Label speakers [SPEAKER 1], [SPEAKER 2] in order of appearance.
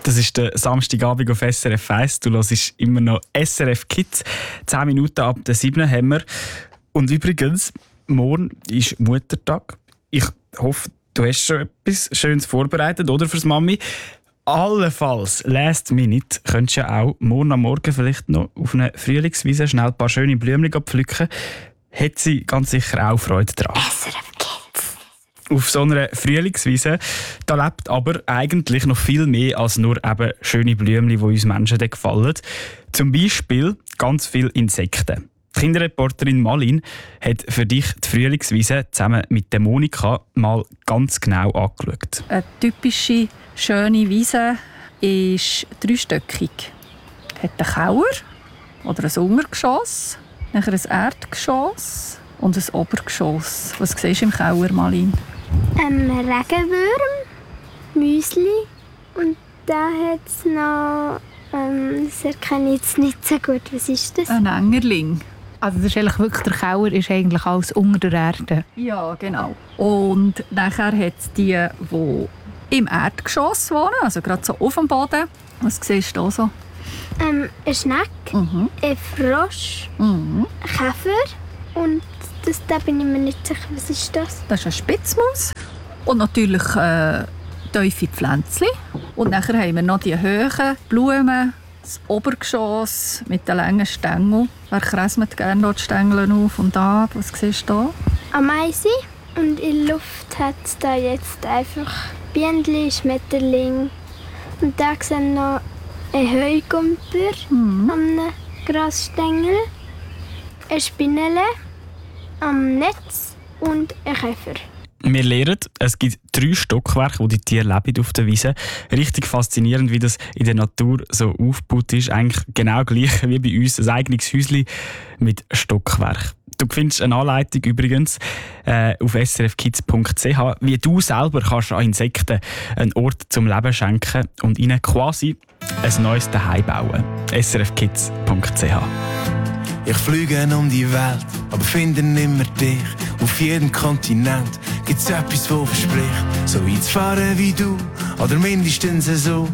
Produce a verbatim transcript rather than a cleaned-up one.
[SPEAKER 1] Das ist der Samstagabend auf S R F eins. Du hörst immer noch S R F Kids. Zehn Minuten ab der sieben haben wir. Und übrigens, morgen ist Muttertag. Ich hoffe, du hast schon etwas Schönes vorbereitet, oder, fürs Mami? Allenfalls, last minute, könntest du ja auch morgen am Morgen vielleicht noch auf einer Frühlingswiese schnell ein paar schöne Blümchen pflücken. Hat sie ganz sicher auch Freude daran.
[SPEAKER 2] S R F Kids.
[SPEAKER 1] Auf so einer Frühlingswiese, da lebt aber eigentlich noch viel mehr als nur eben schöne Blümchen, die uns Menschen gefallen. Zum Beispiel ganz viele Insekten. Die Kinderreporterin Malin hat für dich die Frühlingswiese zusammen mit der Monika mal ganz genau angeschaut.
[SPEAKER 3] Eine typische schöne Wiese ist dreistöckig. Hat einen Kauer oder ein Untergeschoss, nachher ein Erdgeschoss und ein Obergeschoss. Was siehst du im Kauer, Malin?
[SPEAKER 2] Ähm, Regenwürm, Müsli und da hat es noch, ähm, das erkenne ich jetzt nicht so gut. Was ist das?
[SPEAKER 3] Ein Engerling.
[SPEAKER 4] Also das ist eigentlich wirklich, der Kauer ist eigentlich alles unter der Erde.
[SPEAKER 3] Ja, genau. Und nachher hat es die, die im Erdgeschoss wohnen, also gerade so auf dem Boden. Was siehst du da so?
[SPEAKER 2] Ähm, eine Schnecke,
[SPEAKER 3] Mhm.
[SPEAKER 2] ein Frosch,
[SPEAKER 3] Mhm.
[SPEAKER 2] ein Käfer und das, da bin ich mir nicht sicher, was ist das?
[SPEAKER 3] Das ist eine Spitzmaus. Und natürlich äh, tiefe Pflänzchen. Und nachher haben wir noch die Höhen, Blumen, das Obergeschoss mit den langen Stängeln. Wer kräsmet gerne dort die Stängel auf und ab? Was siehst du da?
[SPEAKER 2] Ameise und in der Luft hat es da jetzt einfach Bienen, Schmetterling und da sehen noch ein Heugumper
[SPEAKER 3] Mhm.
[SPEAKER 2] am Grasstängel, ein Spinnele am Netz und ein Käfer.
[SPEAKER 1] Wir lernen, es gibt drei Stockwerke, wo die Tiere leben auf der Wiese. Richtig faszinierend, wie das in der Natur so aufgebaut ist. Eigentlich genau gleich wie bei uns, ein eigenes Häuschen mit Stockwerk. Du findest eine Anleitung übrigens äh, auf s r f kids punkt c h, wie du selber kannst an Insekten einen Ort zum Leben schenken und ihnen quasi ein neues Zuhause bauen. s r f kids punkt c h.
[SPEAKER 5] Ich fliege um die Welt, aber finde nimmer dich. Auf jedem Kontinent gibt's etwas, wo verspricht, so weit zu fahren wie du, oder mindestens so.